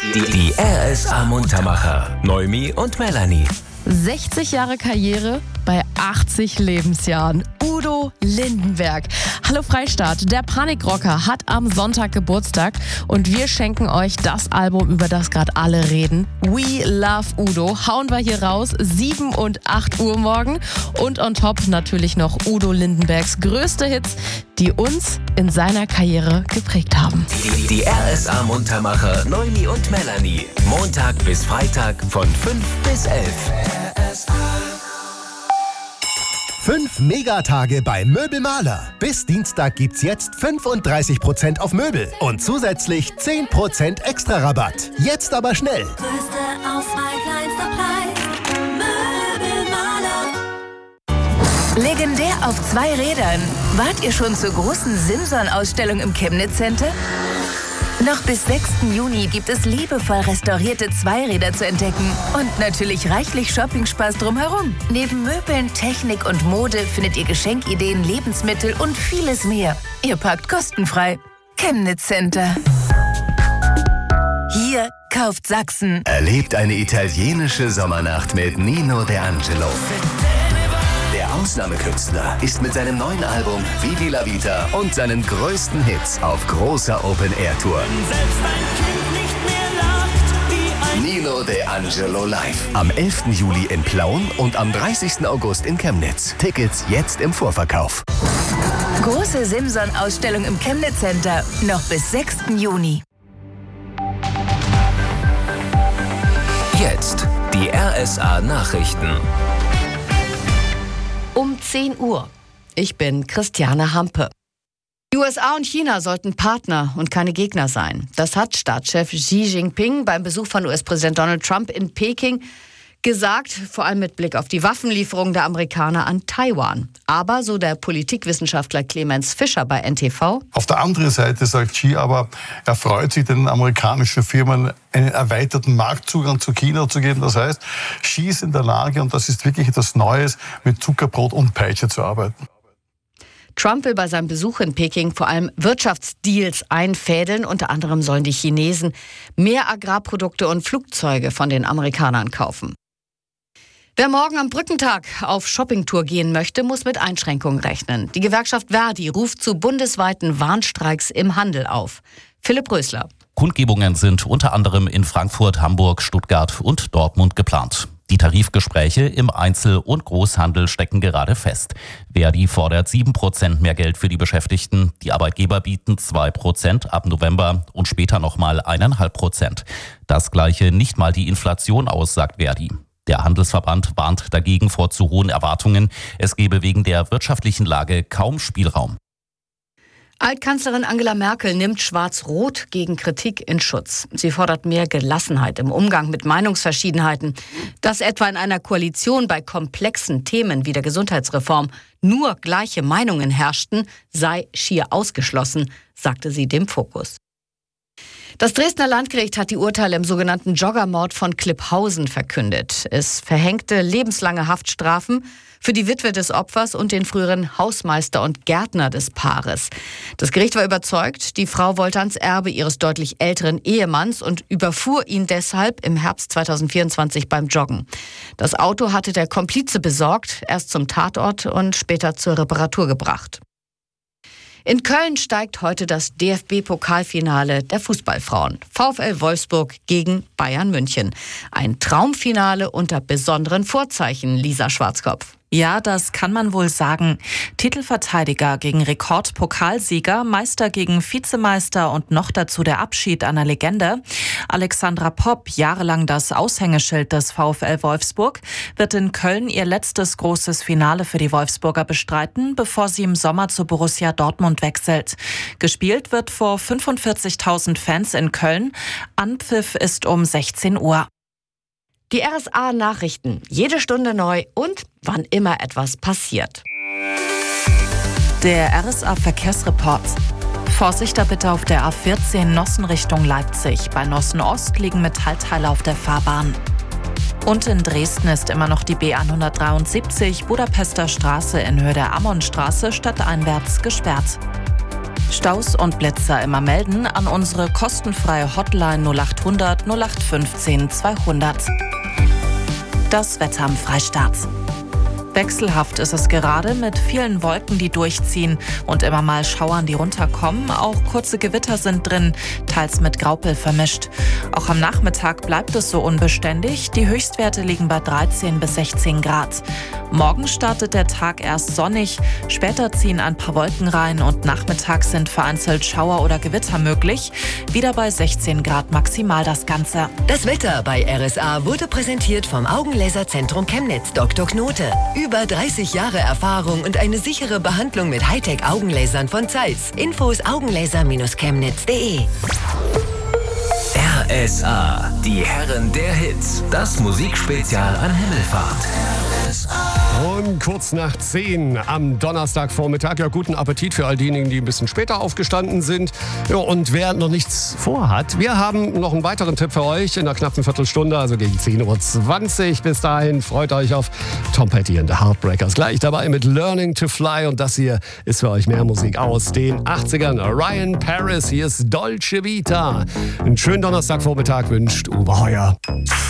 Die RSA Muntermacher. Noemi und Melanie. 60 Jahre Karriere bei 80 Lebensjahren. Udo Lindenberg. Hallo Freistaat, der Panikrocker hat am Sonntag Geburtstag und wir schenken euch das Album, über das gerade alle reden. We Love Udo. Hauen wir hier raus, 7 und 8 Uhr morgen. Und on top natürlich noch Udo Lindenbergs größte Hits, die uns in seiner Karriere geprägt haben. Die RSA Muntermacher Noemi und Melanie. Montag bis Freitag von 5 bis 11. 5 Megatage bei Möbelmaler. Bis Dienstag gibt's jetzt 35% auf Möbel und zusätzlich 10% extra Rabatt. Jetzt aber schnell. Größte Auswahl, kleinster Preis. Möbelmaler. Legendär auf 2 Rädern. Wart ihr schon zur großen Simson-Ausstellung im Chemnitz Center? Noch bis 6. Juni gibt es liebevoll restaurierte Zweiräder zu entdecken. Und natürlich reichlich Shoppingspaß drumherum. Neben Möbeln, Technik und Mode findet ihr Geschenkideen, Lebensmittel und vieles mehr. Ihr parkt kostenfrei. Chemnitz Center. Hier kauft Sachsen. Erlebt eine italienische Sommernacht mit Nino De Angelo. Der Ausnahmekünstler ist mit seinem neuen Album Vivi la Vita und seinen größten Hits auf großer Open-Air-Tour. Nino De Angelo live. Am 11. Juli in Plauen und am 30. August in Chemnitz. Tickets jetzt im Vorverkauf. Große Simson-Ausstellung im Chemnitz Center. Noch bis 6. Juni. Jetzt die RSA Nachrichten. Um 10 Uhr. Ich bin Christiane Hampe. Die USA und China sollten Partner und keine Gegner sein. Das hat Staatschef Xi Jinping beim Besuch von US-Präsident Donald Trump in Peking gesagt, vor allem mit Blick auf die Waffenlieferung der Amerikaner an Taiwan. Aber, so der Politikwissenschaftler Clemens Fischer bei NTV, auf der anderen Seite sagt Xi aber, er freut sich, den amerikanischen Firmen einen erweiterten Marktzugang zu China zu geben. Das heißt, Xi ist in der Lage, und das ist wirklich etwas Neues, mit Zuckerbrot und Peitsche zu arbeiten. Trump will bei seinem Besuch in Peking vor allem Wirtschaftsdeals einfädeln. Unter anderem sollen die Chinesen mehr Agrarprodukte und Flugzeuge von den Amerikanern kaufen. Wer morgen am Brückentag auf Shoppingtour gehen möchte, muss mit Einschränkungen rechnen. Die Gewerkschaft Verdi ruft zu bundesweiten Warnstreiks im Handel auf. Philipp Rösler. Kundgebungen sind unter anderem in Frankfurt, Hamburg, Stuttgart und Dortmund geplant. Die Tarifgespräche im Einzel- und Großhandel stecken gerade fest. Verdi fordert 7% mehr Geld für die Beschäftigten. Die Arbeitgeber bieten 2% ab November und später nochmal 1,5%. Das gleiche nicht mal die Inflation aus, sagt Verdi. Der Handelsverband warnt dagegen vor zu hohen Erwartungen. Es gebe wegen der wirtschaftlichen Lage kaum Spielraum. Altkanzlerin Angela Merkel nimmt Schwarz-Rot gegen Kritik in Schutz. Sie fordert mehr Gelassenheit im Umgang mit Meinungsverschiedenheiten. Dass etwa in einer Koalition bei komplexen Themen wie der Gesundheitsreform nur gleiche Meinungen herrschten, sei schier ausgeschlossen, sagte sie dem Fokus. Das Dresdner Landgericht hat die Urteile im sogenannten Joggermord von Klipphausen verkündet. Es verhängte lebenslange Haftstrafen für die Witwe des Opfers und den früheren Hausmeister und Gärtner des Paares. Das Gericht war überzeugt, die Frau wollte ans Erbe ihres deutlich älteren Ehemanns und überfuhr ihn deshalb im Herbst 2024 beim Joggen. Das Auto hatte der Komplize besorgt, erst zum Tatort und später zur Reparatur gebracht. In Köln steigt heute das DFB-Pokalfinale der Fußballfrauen. VfL Wolfsburg gegen Bayern München. Ein Traumfinale unter besonderen Vorzeichen, Lisa Schwarzkopf. Ja, das kann man wohl sagen. Titelverteidiger gegen Rekordpokalsieger, Meister gegen Vizemeister und noch dazu der Abschied einer Legende. Alexandra Popp, jahrelang das Aushängeschild des VfL Wolfsburg, wird in Köln ihr letztes großes Finale für die Wolfsburger bestreiten, bevor sie im Sommer zu Borussia Dortmund wechselt. Gespielt wird vor 45.000 Fans in Köln. Anpfiff ist um 16 Uhr. Die RSA-Nachrichten, jede Stunde neu und wann immer etwas passiert. Der RSA-Verkehrsreport. Vorsicht da bitte auf der A14 Nossen Richtung Leipzig. Bei Nossen Ost liegen Metallteile auf der Fahrbahn. Und in Dresden ist immer noch die B173 Budapester Straße in Höhe der Ammonstraße stadteinwärts gesperrt. Staus und Blitzer immer melden an unsere kostenfreie Hotline 0800 0815 200. Das Wetter am Freistaat. Wechselhaft ist es gerade mit vielen Wolken, die durchziehen und immer mal Schauern, die runterkommen. Auch kurze Gewitter sind drin, teils mit Graupel vermischt. Auch am Nachmittag bleibt es so unbeständig. Die Höchstwerte liegen bei 13 bis 16 Grad. Morgen startet der Tag erst sonnig, später ziehen ein paar Wolken rein und nachmittags sind vereinzelt Schauer oder Gewitter möglich. Wieder bei 16 Grad maximal das Ganze. Das Wetter bei RSA wurde präsentiert vom Augenlaserzentrum Chemnitz Dr. Knote. Über 30 Jahre Erfahrung und eine sichere Behandlung mit Hightech-Augenlasern von Zeiss. Infos augenlaser-chemnitz.de. RSA, die Herren der Hits. Das Musikspezial an Himmelfahrt. Und kurz nach 10 am Donnerstagvormittag. Ja, guten Appetit für all diejenigen, die ein bisschen später aufgestanden sind. Ja, und wer noch nichts vorhat, wir haben noch einen weiteren Tipp für euch in einer knappen Viertelstunde, also gegen 10:20 Uhr. Bis dahin freut euch auf Tom Petty and the Heartbreakers. Gleich dabei mit Learning to Fly. Und das hier ist für euch mehr Musik aus den 80ern. Ryan Paris, hier ist Dolce Vita. Einen schönen Donnerstagvormittag wünscht Uwe Heuer.